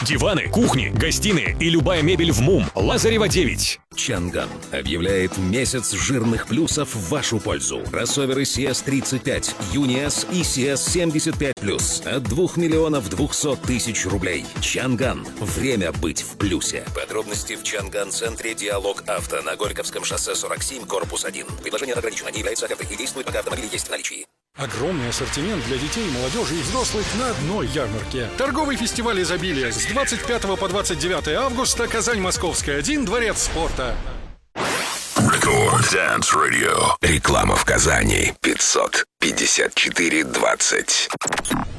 Диваны, кухни, гостиные и любая мебель в МУМ. Лазарева 9. Чанган объявляет месяц жирных плюсов в вашу пользу. Кроссоверы CS35, Uni-S и CS75+. От 2 миллионов 200 тысяч рублей. Чанган. Время быть в плюсе. Подробности в Чанган-центре «Диалог Авто» на Горьковском шоссе 47, корпус 1. Предложение ограничено, не является офертой и действует, пока автомобиль есть в наличии. Огромный ассортимент для детей, молодежи и взрослых на одной ярмарке. Торговый фестиваль изобилия с 25 по 29 августа. Казань, Московская, 1, Дворец спорта. Record Dance Radio. Реклама в Казани. 554-20.